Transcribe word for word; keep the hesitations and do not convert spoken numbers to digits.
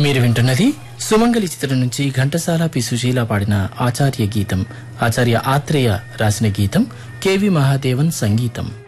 మీరు వింటున్నది సుమంగళి చిత్రం నుంచి ఘంటసాల పి సుశీల పాడిన ఆచార్య గీతం. ఆచార్య ఆత్రేయ రాసిన గీతం, కెవి మహాదేవన్ సంగీతం.